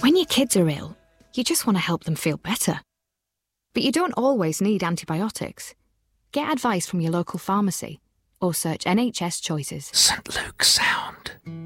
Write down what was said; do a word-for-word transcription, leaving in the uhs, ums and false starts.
When your kids are ill, you just want to help them feel better. But you don't always need antibiotics. Get advice from your local pharmacy or search N H S Choices. St Luke's Sound.